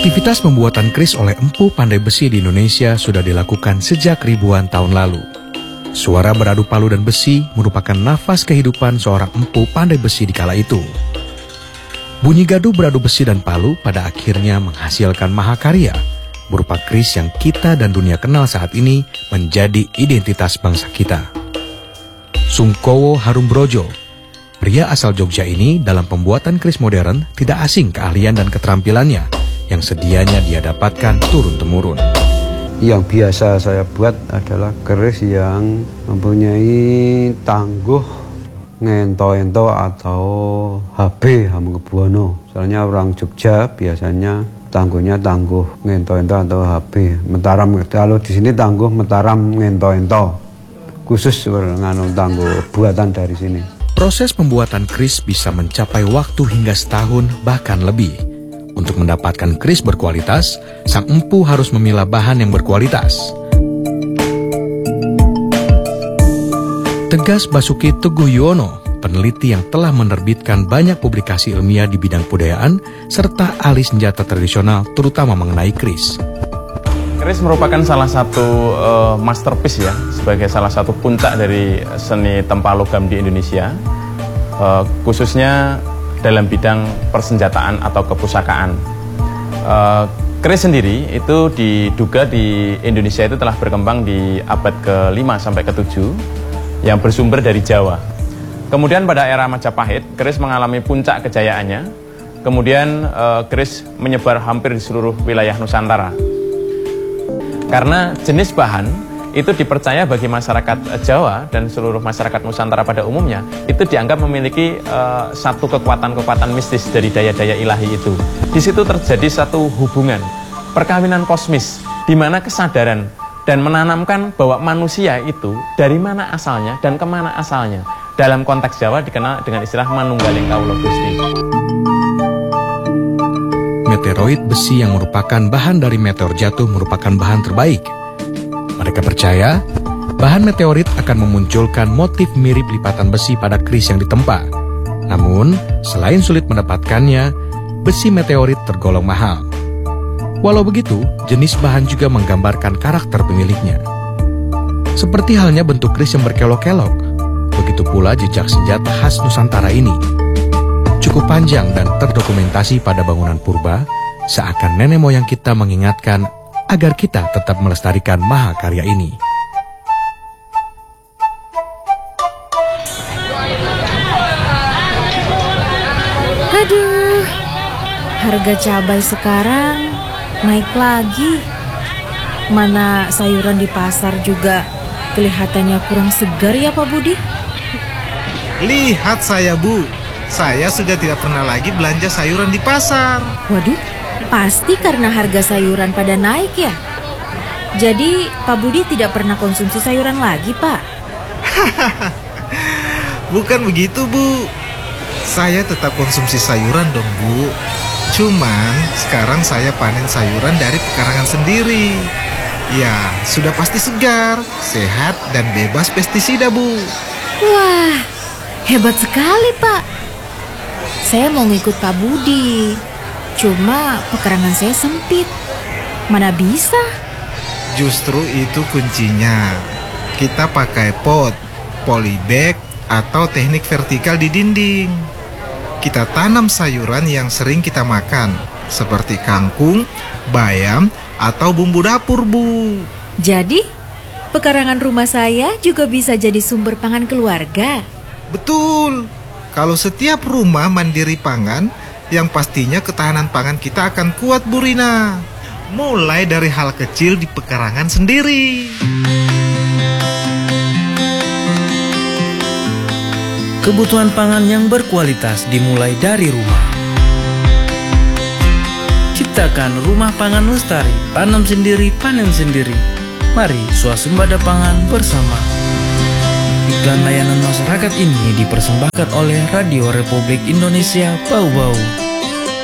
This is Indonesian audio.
Aktivitas pembuatan keris oleh empu pandai besi di Indonesia sudah dilakukan sejak ribuan tahun lalu. Suara beradu palu dan besi merupakan nafas kehidupan seorang empu pandai besi di kala itu. Bunyi gaduh beradu besi dan palu pada akhirnya menghasilkan mahakarya, berupa keris yang kita dan dunia kenal saat ini menjadi identitas bangsa kita. Sungkowo Harumbrojo, pria asal Jogja ini dalam pembuatan keris modern tidak asing keahlian dan keterampilannya yang sedianya dia dapatkan turun-temurun. Yang biasa saya buat adalah keris yang mempunyai tangguh ngento-ento atau HB Hamengkubuwono. Soalnya orang Jogja biasanya tangguhnya tangguh ngento-ento atau HB. Mataram, kalau di sini tangguh Mataram ngento-ento. Khusus tangguh buatan dari sini. Proses pembuatan keris bisa mencapai waktu hingga setahun bahkan lebih. Untuk mendapatkan keris berkualitas, sang empu harus memilah bahan yang berkualitas. Tegas Basuki Teguh Yuwono, peneliti yang telah menerbitkan banyak publikasi ilmiah di bidang budayaan serta ahli senjata tradisional terutama mengenai keris. Keris merupakan salah satu masterpiece ya, sebagai salah satu puncak dari seni tempa logam di Indonesia, khususnya dalam bidang persenjataan atau kepusakaan. Keris sendiri itu diduga di Indonesia itu telah berkembang di abad ke-5 sampai ke-7 yang bersumber dari Jawa. Kemudian pada era Majapahit, keris mengalami puncak kejayaannya. Kemudian keris menyebar hampir di seluruh wilayah Nusantara. Karena jenis bahan itu dipercaya bagi masyarakat Jawa dan seluruh masyarakat Nusantara pada umumnya, itu dianggap memiliki satu kekuatan-kekuatan mistis dari daya-daya ilahi itu. Di situ terjadi satu hubungan, perkawinan kosmis, di mana kesadaran dan menanamkan bahwa manusia itu dari mana asalnya dan kemana asalnya. Dalam konteks Jawa dikenal dengan istilah manunggaling kawula Gusti. Meteoroid besi yang merupakan bahan dari meteor jatuh merupakan bahan terbaik. Mereka percaya, bahan meteorit akan memunculkan motif mirip lipatan besi pada keris yang ditempa. Namun, selain sulit mendapatkannya, besi meteorit tergolong mahal. Walau begitu, jenis bahan juga menggambarkan karakter pemiliknya. Seperti halnya bentuk keris yang berkelok-kelok, begitu pula jejak senjata khas Nusantara ini. Cukup panjang dan terdokumentasi pada bangunan purba, seakan nenek moyang kita mengingatkan agar kita tetap melestarikan mahakarya ini. Aduh, harga cabai sekarang naik lagi. Mana sayuran di pasar juga kelihatannya kurang segar ya Pak Budi? Lihat saya Bu, saya sudah tidak pernah lagi belanja sayuran di pasar. Waduh, pasti karena harga sayuran pada naik ya? Jadi Pak Budi tidak pernah konsumsi sayuran lagi Pak? Bukan begitu Bu, saya tetap konsumsi sayuran dong Bu. Cuman sekarang saya panen sayuran dari pekarangan sendiri. Ya, sudah pasti segar, sehat, dan bebas pestisida Bu. Wah, hebat sekali Pak. Saya mau ngikut Pak Budi, cuma pekarangan saya sempit. Mana bisa? Justru itu kuncinya. Kita pakai pot, polybag, atau teknik vertikal di dinding. Kita tanam sayuran yang sering kita makan, seperti kangkung, bayam, atau bumbu dapur Bu. Jadi, pekarangan rumah saya juga bisa jadi sumber pangan keluarga. Betul. Kalau setiap rumah mandiri pangan, yang pastinya ketahanan pangan kita akan kuat Bu Rina. Mulai dari hal kecil di pekarangan sendiri. Kebutuhan pangan yang berkualitas dimulai dari rumah. Ciptakan rumah pangan lestari, tanam sendiri, panen sendiri. Mari swasembada pangan bersama. Iklan layanan masyarakat ini dipersembahkan oleh Radio Republik Indonesia Bau Bau.